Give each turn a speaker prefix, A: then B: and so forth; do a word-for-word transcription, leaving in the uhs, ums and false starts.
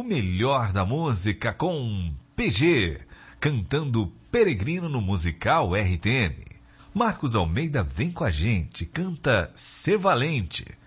A: melhor da música com P G, cantando Peregrino no musical R T M. Marcos Almeida vem com a gente, canta Ser Valente.